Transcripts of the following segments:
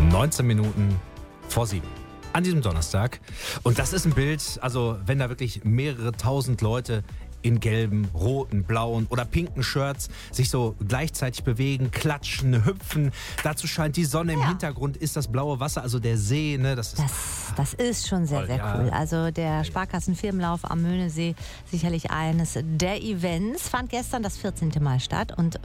19 Minuten vor 7. An diesem Donnerstag. Und das ist ein Bild, also wenn da wirklich mehrere tausend Leute in gelben, roten, blauen oder pinken Shirts sich so gleichzeitig bewegen, klatschen, hüpfen. Dazu scheint die Sonne im Hintergrund, ist das blaue Wasser, also der See. Ne, das ist schon sehr, sehr cool. Also der Sparkassenfirmenlauf am Möhnesee, sicherlich eines der Events, fand gestern das 14. Mal statt. Und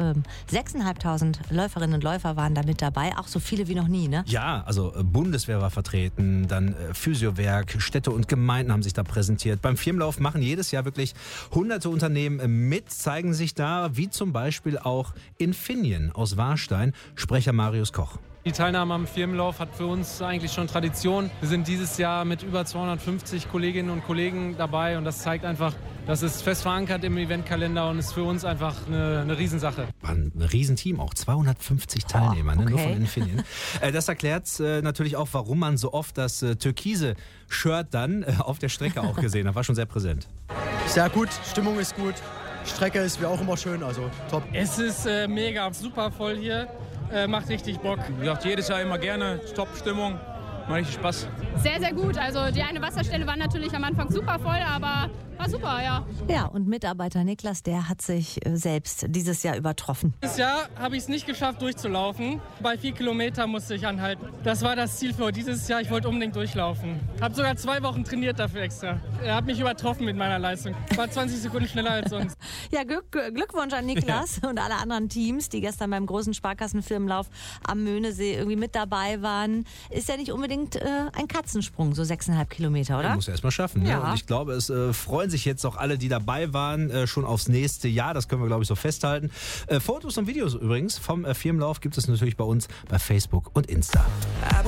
6.500 Läuferinnen und Läufer waren da mit dabei, auch so viele wie noch nie, ne? Ja, also Bundeswehr war vertreten, dann Physiowerk, Städte und Gemeinden haben sich da präsentiert. Beim Firmenlauf machen jedes Jahr wirklich hunderte Unternehmen mit, zeigen sich da, wie zum Beispiel auch Infineon aus Warstein. Sprecher Marius Koch. Die Teilnahme am Firmenlauf hat für uns eigentlich schon Tradition. Wir sind dieses Jahr mit über 250 Kolleginnen und Kollegen dabei und das zeigt einfach, das ist fest verankert im Eventkalender und ist für uns einfach eine Riesensache. War ein Riesenteam, auch 250 Teilnehmer, nur von Infineon. Das erklärt natürlich auch, warum man so oft das türkise Shirt dann auf der Strecke auch gesehen hat. War schon sehr präsent. Sehr gut, Stimmung ist gut, Strecke ist wie auch immer schön, also top. Es ist mega, super voll hier, macht richtig Bock. Wie gesagt, jedes Jahr immer gerne, Top-Stimmung, macht richtig Spaß. Sehr, sehr gut, also die eine Wasserstelle war natürlich am Anfang super voll, aber war super, ja. Ja, und Mitarbeiter Niklas, der hat sich selbst dieses Jahr übertroffen. Dieses Jahr habe ich es nicht geschafft, durchzulaufen. Bei 4 Kilometern musste ich anhalten. Das war das Ziel für dieses Jahr. Ich wollte unbedingt durchlaufen. Habe sogar 2 Wochen trainiert dafür extra. Er hat mich übertroffen mit meiner Leistung. War 20 Sekunden schneller als sonst. Ja, Glückwunsch an Niklas und alle anderen Teams, die gestern beim großen Sparkassenfirmenlauf am Möhnesee irgendwie mit dabei waren. Ist ja nicht unbedingt ein Katzensprung, so 6,5 Kilometer, oder? Ja, muss er erst mal schaffen. Ne? Ja. Und ich glaube, es freuen sich jetzt auch alle, die dabei waren, schon aufs nächste Jahr. Das können wir, glaube ich, so festhalten. Fotos und Videos übrigens vom Firmenlauf gibt es natürlich bei uns bei Facebook und Insta.